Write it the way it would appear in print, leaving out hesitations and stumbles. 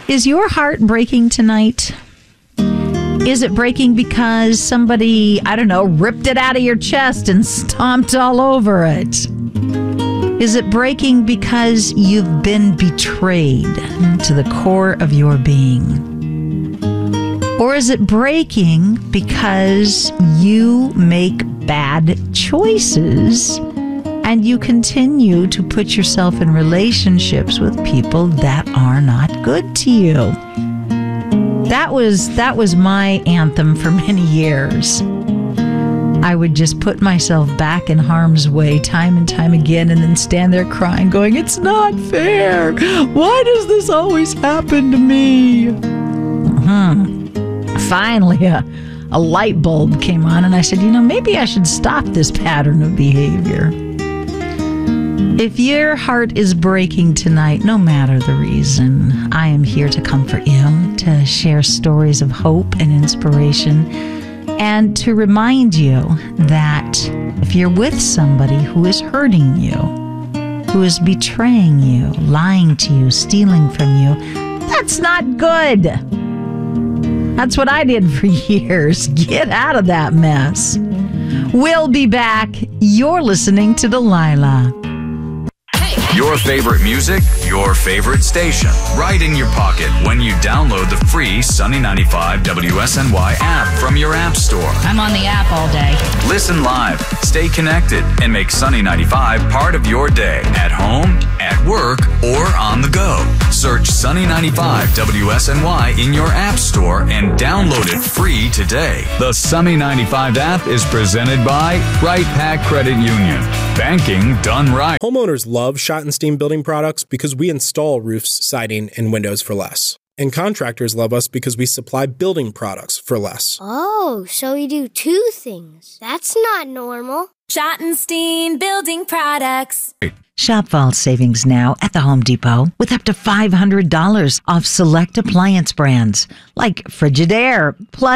Is your heart breaking tonight? Is it breaking because somebody, I don't know, ripped it out of your chest and stomped all over it? Is it breaking because you've been betrayed to the core of your being? Or is it breaking because you make bad choices and you continue to put yourself in relationships with people that are not good to you? That was my anthem for many years. I would just put myself back in harm's way time and time again and then stand there crying, going, it's not fair. Why does this always happen to me? Finally, a light bulb came on and I said, maybe I should stop this pattern of behavior. If your heart is breaking tonight, no matter the reason, I am here to comfort you, to share stories of hope and inspiration, and to remind you that if you're with somebody who is hurting you, who is betraying you, lying to you, stealing from you, that's not good. That's what I did for years. Get out of that mess. We'll be back. You're listening to Delilah. Your favorite music, your favorite station, right in your pocket when you download the free Sunny 95 WSNY app from your app store. I'm on the app all day. Listen live, stay connected, and make Sunny 95 part of your day at home, at work, or on the go. Search Sunny 95 WSNY in your app store and download it free today. The Sunny 95 app is presented by Right Pack Credit Union. Banking done right. Homeowners love Schottenstein Building Products because we install roofs, siding, and windows for less. And contractors love us because we supply building products for less. Oh, so we do two things. That's not normal. Schottenstein Building Products. Shop fall savings now at the Home Depot with up to $500 off select appliance brands like Frigidaire, plus